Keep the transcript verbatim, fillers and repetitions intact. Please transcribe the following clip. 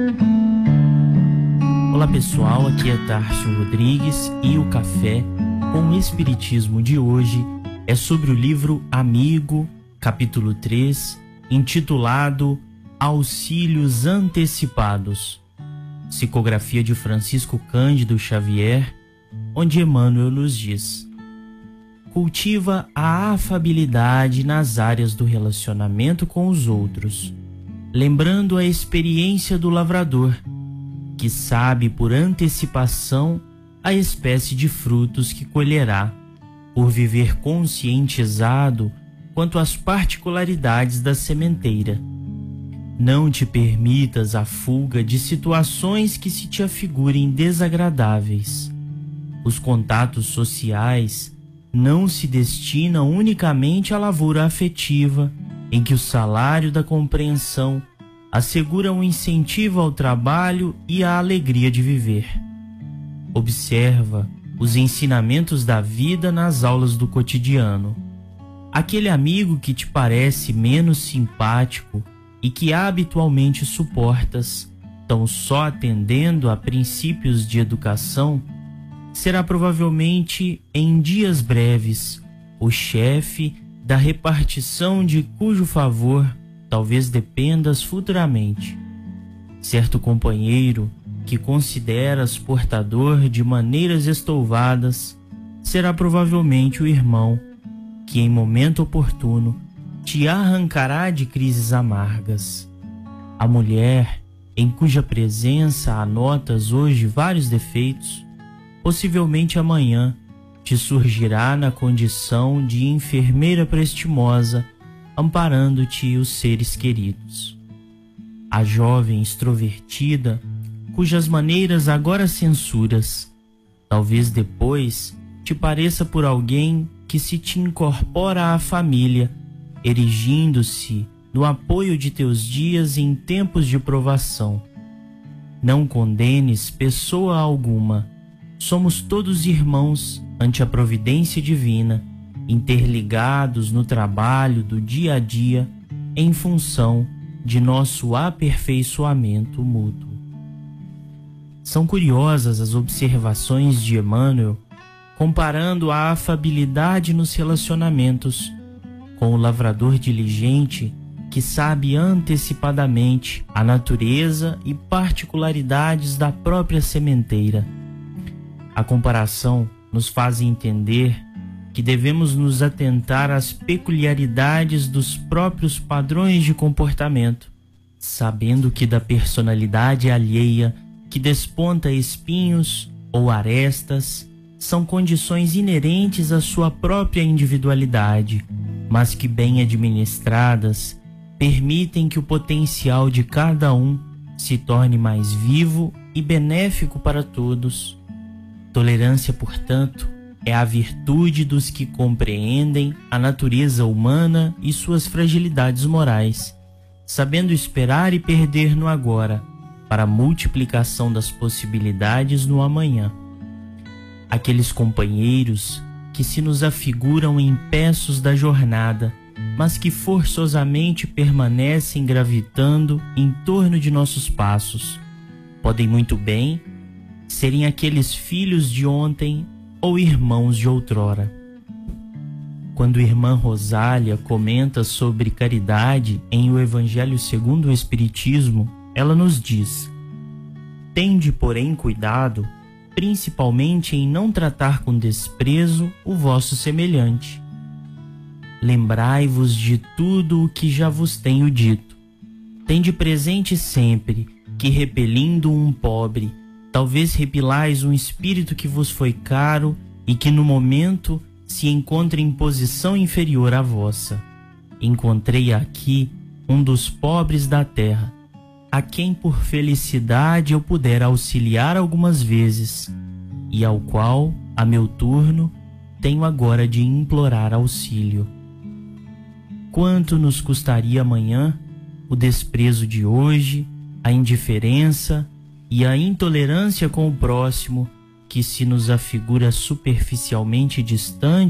Olá pessoal, aqui é Tárcio Rodrigues e o Café com o Espiritismo de hoje é sobre o livro Amigo, capítulo três, intitulado Auxílios Antecipados, psicografia de Francisco Cândido Xavier, onde Emmanuel nos diz: cultiva a afabilidade nas áreas do relacionamento com os outros, lembrando a experiência do lavrador, que sabe por antecipação a espécie de frutos que colherá, por viver conscientizado quanto às particularidades da sementeira. Não te permitas a fuga de situações que se te afigurem desagradáveis. Os contatos sociais não se destinam unicamente à lavoura afetiva, em que o salário da compreensão assegura um incentivo ao trabalho e à alegria de viver. Observa os ensinamentos da vida nas aulas do cotidiano. Aquele amigo que te parece menos simpático e que habitualmente suportas, tão só atendendo a princípios de educação, será provavelmente, em dias breves, o chefe da repartição de cujo favor talvez dependas futuramente. Certo companheiro que consideras portador de maneiras estouvadas será provavelmente o irmão que, em momento oportuno, te arrancará de crises amargas. A mulher em cuja presença anotas hoje vários defeitos, possivelmente amanhã te surgirá na condição de enfermeira prestimosa, amparando-te os seres queridos. A jovem extrovertida, cujas maneiras agora censuras, talvez depois te pareça por alguém que se te incorpora à família, erigindo-se no apoio de teus dias em tempos de provação. Não condenes pessoa alguma. Somos todos irmãos ante a providência divina, interligados no trabalho do dia a dia em função de nosso aperfeiçoamento mútuo. São curiosas as observações de Emmanuel comparando a afabilidade nos relacionamentos com o lavrador diligente que sabe antecipadamente a natureza e particularidades da própria sementeira. A comparação nos faz entender que devemos nos atentar às peculiaridades dos próprios padrões de comportamento, sabendo que da personalidade alheia que desponta espinhos ou arestas são condições inerentes à sua própria individualidade, mas que, bem administradas, permitem que o potencial de cada um se torne mais vivo e benéfico para todos. Tolerância, portanto, é a virtude dos que compreendem a natureza humana e suas fragilidades morais, sabendo esperar e perder no agora, para a multiplicação das possibilidades no amanhã. Aqueles companheiros que se nos afiguram em peços da jornada, mas que forçosamente permanecem gravitando em torno de nossos passos, podem muito bem serem aqueles filhos de ontem ou irmãos de outrora. Quando a irmã Rosália comenta sobre caridade em O Evangelho segundo o Espiritismo, ela nos diz: tende, porém, cuidado, principalmente em não tratar com desprezo o vosso semelhante. Lembrai-vos de tudo o que já vos tenho dito. Tende presente sempre que, repelindo um pobre, talvez repilais um espírito que vos foi caro e que no momento se encontra em posição inferior à vossa. Encontrei aqui um dos pobres da terra, a quem por felicidade eu puder auxiliar algumas vezes, e ao qual, a meu turno, tenho agora de implorar auxílio. Quanto nos custaria amanhã o desprezo de hoje, a indiferença e a intolerância com o próximo, que se nos afigura superficialmente distante